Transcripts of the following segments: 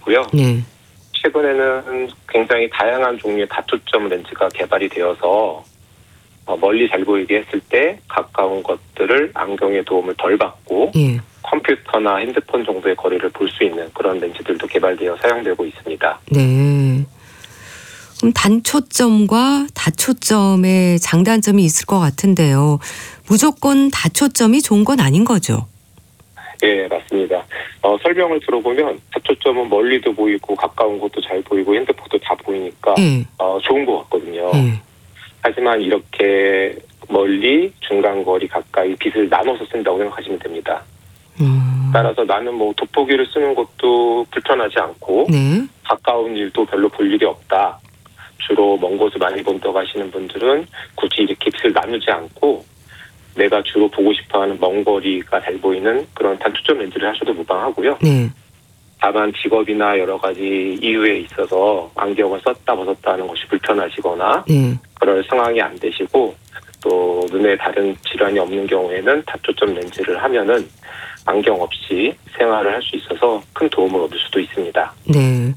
있고요. 네. 최근에는 굉장히 다양한 종류의 다초점 렌즈가 개발이 되어서 멀리 잘 보이게 했을 때 가까운 것들을 안경의 도움을 덜 받고 예. 컴퓨터나 핸드폰 정도의 거리를 볼 수 있는 그런 렌즈들도 개발되어 사용되고 있습니다. 네. 그럼 단초점과 다초점의 장단점이 있을 것 같은데요. 무조건 다초점이 좋은 건 아닌 거죠? 예, 맞습니다. 설명을 들어보면 다초점은 멀리도 보이고 가까운 것도 잘 보이고 핸드폰도 다 보이니까 예. 좋은 것 같거든요. 예. 하지만 이렇게 멀리, 중간거리, 가까이 빛을 나눠서 쓴다고 생각하시면 됩니다. 따라서 나는 돋보기를 쓰는 것도 불편하지 않고 네. 가까운 일도 별로 볼 일이 없다. 주로 먼 곳을 많이 본다고 하시는 분들은 굳이 이렇게 빛을 나누지 않고 내가 주로 보고 싶어하는 먼 거리가 잘 보이는 그런 단초점 렌즈를 하셔도 무방하고요. 네. 다만 직업이나 여러 가지 이유에 있어서 안경을 썼다 벗었다 하는 것이 불편하시거나 네. 그럴 상황이 안 되시고 또 눈에 다른 질환이 없는 경우에는 다초점 렌즈를 하면은 안경 없이 생활을 할 수 있어서 큰 도움을 얻을 수도 있습니다. 네.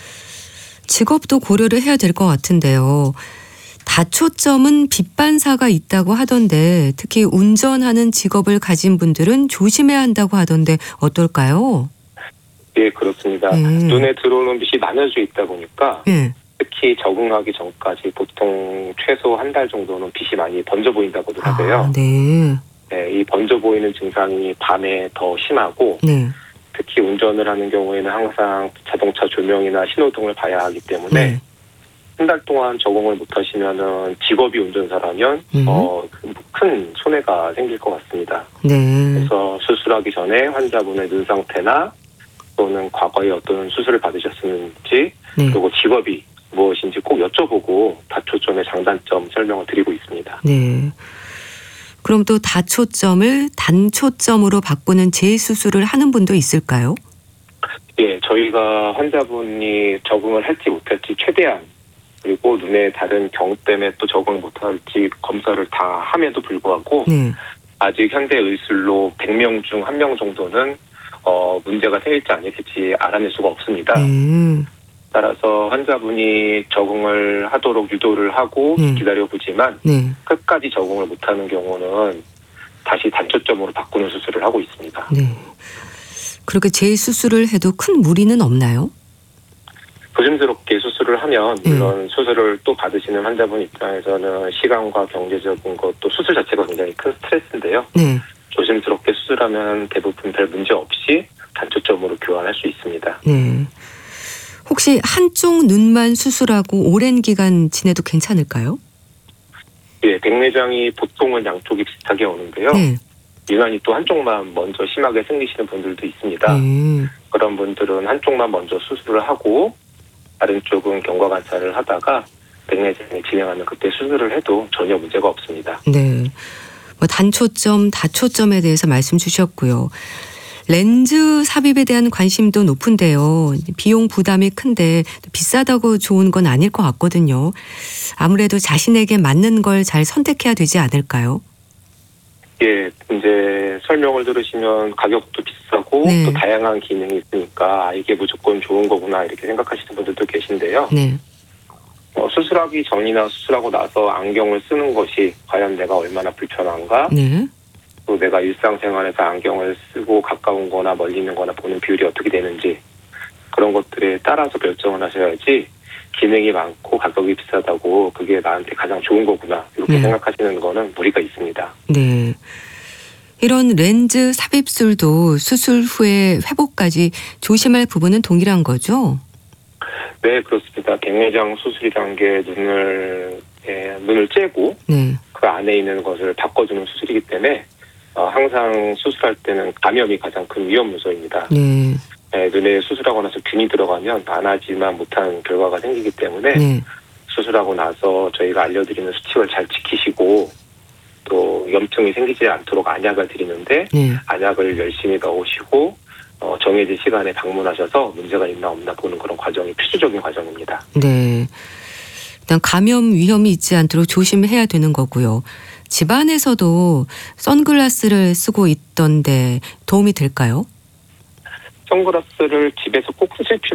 직업도 고려를 해야 될 것 같은데요. 다초점은 빛 반사가 있다고 하던데 특히 운전하는 직업을 가진 분들은 조심해야 한다고 하던데 어떨까요? 예, 그렇습니다. 눈에 들어오는 빛이 나눠져 있다 보니까 네. 특히 적응하기 전까지 보통 최소 한 달 정도는 빛이 많이 번져 보인다고도 하고요. 네. 네, 이 번져 보이는 증상이 밤에 더 심하고 네. 특히 운전을 하는 경우에는 항상 자동차 조명이나 신호등을 봐야 하기 때문에 네. 한 달 동안 적응을 못하시면은 직업이 운전사라면 큰 손해가 생길 것 같습니다. 네. 그래서 수술하기 전에 환자분의 눈 상태나 또는 과거에 어떤 수술을 받으셨는지 네. 그리고 직업이 무엇인지 꼭 여쭤보고 다초점의 장단점 설명을 드리고 있습니다. 네. 그럼 또 다초점을 단초점으로 바꾸는 재수술을 하는 분도 있을까요? 예, 저희가 환자분이 적응을 할지 못할지 최대한 그리고 눈에 다른 경우 때문에 또 적응을 못할지 검사를 다 함에도 불구하고 네. 아직 현대 의술로 100명 중 1명 정도는 문제가 생길지 아닐지 알아낼 수가 없습니다. 따라서 환자분이 적응을 하도록 유도를 하고 기다려보지만 네. 끝까지 적응을 못하는 경우는 다시 단초점으로 바꾸는 수술을 하고 있습니다. 네. 그렇게 재수술을 해도 큰 무리는 없나요? 조심스럽게 수술을 하면 물론 수술을 또 받으시는 환자분 입장에서는 시간과 경제적인 것 또 수술 자체가 굉장히 큰 스트레스인데요. 네. 조심스럽게 수술하면 대부분 별 문제 없이 단초점으로 교환할 수 있습니다. 네. 혹시 한쪽 눈만 수술하고 오랜 기간 지내도 괜찮을까요? 예, 백내장이 보통은 양쪽이 비슷하게 오는데요. 네. 유난히 또 한쪽만 먼저 심하게 생기시는 분들도 있습니다. 그런 분들은 한쪽만 먼저 수술을 하고 다른 쪽은 경과 관찰을 하다가 백내장이 진행하면 그때 수술을 해도 전혀 문제가 없습니다. 네. 단초점, 다초점에 대해서 말씀 주셨고요. 렌즈 삽입에 대한 관심도 높은데요. 비용 부담이 큰데 비싸다고 좋은 건 아닐 것 같거든요. 아무래도 자신에게 맞는 걸 잘 선택해야 되지 않을까요? 예, 이제 설명을 들으시면 가격도 비싸고 또 다양한 기능이 있으니까 이게 무조건 좋은 거구나 이렇게 생각하시는 분들도 계신데요. 네. 수술하기 전이나 수술하고 나서 안경을 쓰는 것이 과연 내가 얼마나 불편한가? 네. 또 내가 일상생활에서 안경을 쓰고 가까운 거나 멀리 있는 거나 보는 비율이 어떻게 되는지 그런 것들에 따라서 결정을 하셔야지 기능이 많고 가격이 비싸다고 그게 나한테 가장 좋은 거구나 이렇게 생각하시는 거는 무리가 있습니다. 네. 이런 렌즈 삽입술도 수술 후에 회복까지 조심할 부분은 동일한 거죠? 네, 그렇습니다. 백내장 수술이라는 게 눈을 째고 그 안에 있는 것을 바꿔주는 수술이기 때문에 항상 수술할 때는 감염이 가장 큰 위험 요소입니다. 네. 네, 눈에 수술하고 나서 균이 들어가면 안하지만 못한 결과가 생기기 때문에 수술하고 나서 저희가 알려드리는 수칙을 잘 지키시고 또 염증이 생기지 않도록 안약을 드리는데 안약을 열심히 넣으시고 정해진 시간에 방문하셔서 문제가 있나 없나 보는 그런 과정이 필수적인 과정입니다. 네. 일단 감염 위험이 있지 않도록 조심해야 되는 거고요. 집안에서도 선글라스를 쓰고 있던데 도움이 될까요? 선글라스를 집에서 꼭 쓰실 필요